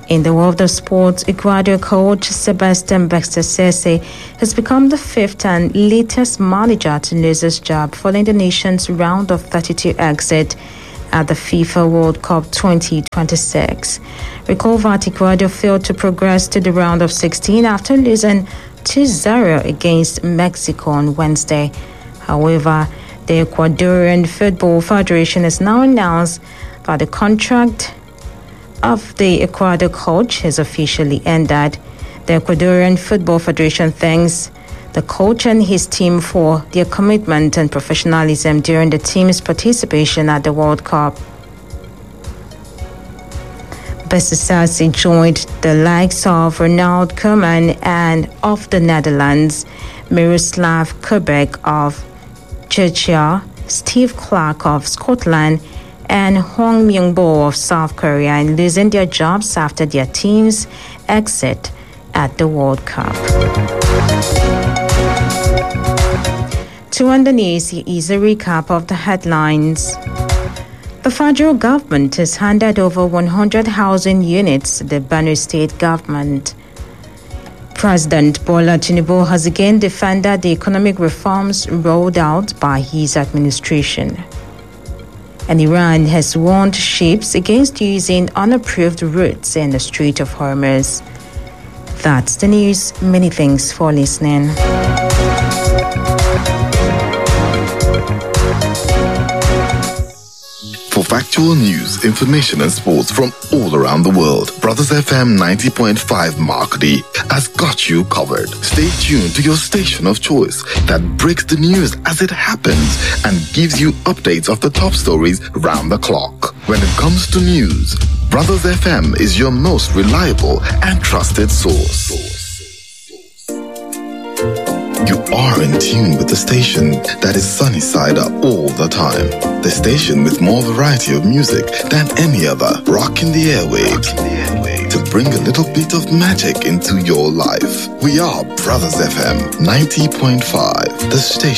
In the world of sports, Ecuador coach Sebastian Baxter-Sese has become the fifth and latest manager to lose his job following the nation's round of 32 exit at the FIFA World Cup 2026. Recall that Ecuador failed to progress to the round of 16 after losing 2-0 against Mexico on Wednesday. However, the Ecuadorian Football Federation has now announced that the contract of the Ecuador coach has officially ended. The Ecuadorian Football Federation thanks the coach and his team for their commitment and professionalism during the team's participation at the World Cup. Baxter-Sese joined the likes of Ronald Koeman and of the Netherlands, Miroslav Kubek of Georgia, Steve Clark of Scotland, and Hong Myung-bo of South Korea in losing their jobs after their team's exit at the World Cup. To end the news, here is a recap of the headlines. The federal government has handed over 100 housing units to the Benue State government. President Bola Tinubu has again defended the economic reforms rolled out by his administration. And Iran has warned ships against using unapproved routes in the Strait of Hormuz. That's the news. Many thanks for listening. For factual news, information and sports from all around the world, Brothers FM 90.5 Markdi has got you covered. Stay tuned to your station of choice that breaks the news as it happens and gives you updates of the top stories round the clock. When it comes to news, Brothers FM is your most reliable and trusted source. You are in tune with the station that is sunny side up all the time. The station with more variety of music than any other, rocking the airwaves to bring a little bit of magic into your life. We are Brothers FM 90.5, the station